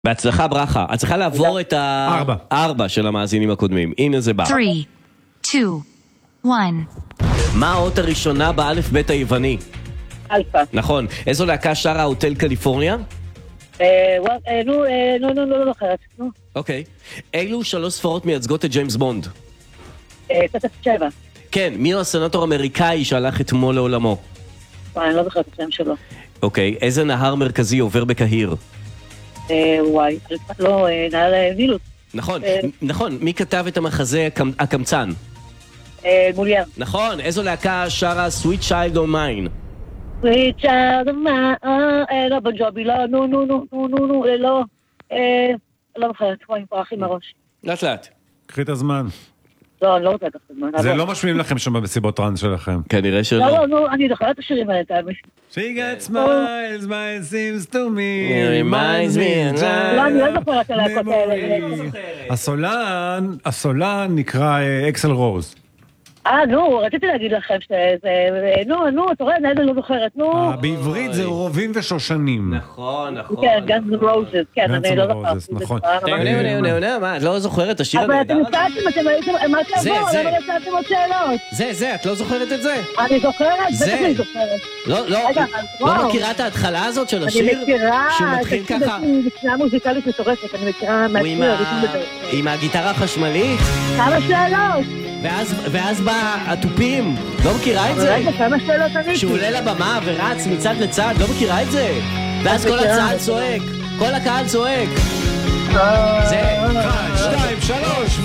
בהצלחה ברכה. את צריכה לעבור את הארבע של המאזינים הקודמים. הנה זה בא. 3, 2, 1. מה האות הראשונה באלף בית היווני? אלפא. נכון. איזו להקה שרה הוטל קליפורניה? לא זוכרת. אוקיי. אילו 3 ספרות מייצגות את ג'יימס בונד? 7. כן, מי הוא הסנטור האמריקאי שהלך אתמול לעולמו? אני לא זוכרת את השם שלו. אוקיי. איזה נהר מרכזי עובר בקהיר? לא, נהר נילוס. נכון. מי כתב את המחזה הקמצן? מולייר. נכון. איזו להקה שרה Sweet Child of Mine? Sweet Child of Mine, לא בונג'ובי, לא, לא זוכרת, וואי, פרח עם הראש. לאט לאט. קחי את הזמן. לא, אני לא רוצה לקחת את הזמן. זה לא משמיעים לכם שם בסיבות טרנס שלכם. כנראה שלא. לא, אני זוכרת את השירים האלה, תאמין. She got smiles, my seems to me, reminds me. לא, אני לא זוכרת על הלהקות האלה. הסולן נקרא אקסל רוז. רציתי להגיד לכם אתה רואה, אני לא זוכרת, בעברית זה רובים ושושנים. נכון. כן, גאנז רוזס, כן, אני לא זוכרת. נכון. מה, את לא זוכרת? השיר אבל הנהדר? אתם הצעתם, אתם אמרתי לבוא, למה לא הצעתם עוד שאלות? זה, את לא זוכרת את זה? אני זוכרת, בטח אני זוכרת. לא מכירה את ההתחלה הזאת של השיר? אני מכירה, שהוא מתחיל ככה? מבחינה מוזיקלית מטורפת, אני מכירה מהשיר. עם הגיטרה החשמלית? כמה שאלות? ואז בא הטופים, לא מכירה את זה? רגע, כמה שאלות עניתי? שהוא עולה לבמה ורץ מצד לצד, לא מכירה את זה? ואז כל הקהל צועק, כל הקהל צועק. זה 1, 2, 3